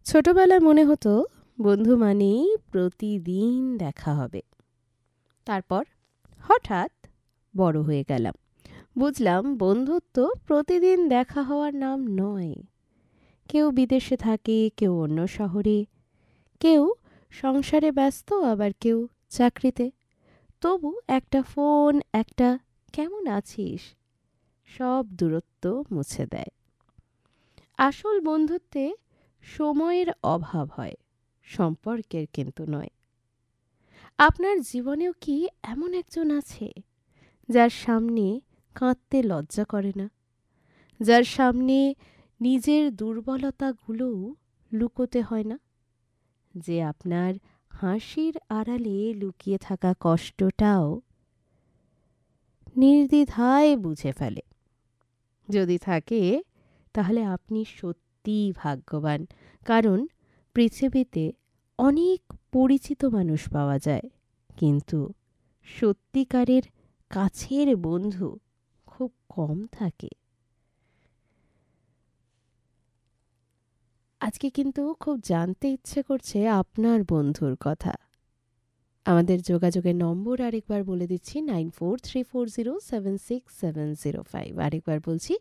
ছোটবেলায় মনে হতো বন্ধু মানেই প্রতিদিন দেখা হবে। তারপর হঠাৎ বড় হয়ে গেলাম, বুঝলাম বন্ধুত্ব প্রতিদিন দেখা হওয়ার নাম নয়। কেউ বিদেশে থাকে, কেউ অন্য শহরে, কেউ সংসারে ব্যস্ত, আবার কেউ চাকরিতে। তবু একটা ফোন, একটা কেমন আছিস, সব দূরত্ব মুছে দেয়। আসল বন্ধুত্বে সময়ের অভাব হয়, সম্পর্কের কিন্তু নয়। আপনার জীবনেও কি এমন একজন আছে যার সামনে কাঁদতে লজ্জা করে না, যার সামনে নিজের দুর্বলতাগুলোও লুকোতে হয় না, যে আপনার হাসির আড়ালে লুকিয়ে থাকা কষ্টটাও নির্দ্বিধায় বুঝে ফেলে? যদি থাকে, তাহলে আপনি সত্যিই ভাগ্যবান। কারণ পৃথিবীতে অনেক পরিচিত মানুষ পাওয়া যায়, কিন্তু সত্যিকারের কাছের বন্ধু খুব কম থাকে। আজকে কিন্তু খুব জানতে ইচ্ছে করছে আপনার বন্ধুর কথা। আমাদের যোগাযোগের নম্বর আরেকবার বলে দিচ্ছি, 9434076705। আরেকবার বলছি,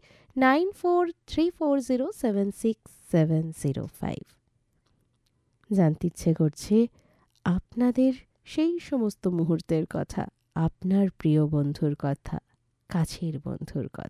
9434076705। জানতে ইচ্ছে করছে আপনাদের সেই সমস্ত মুহূর্তের কথা, আপনার প্রিয় বন্ধুর কথা, কাছের বন্ধুর কথা।